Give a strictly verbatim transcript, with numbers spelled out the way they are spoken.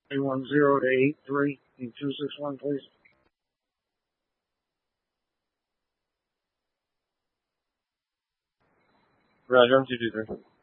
three one zero to eight three two six one, please. Roger, two two three.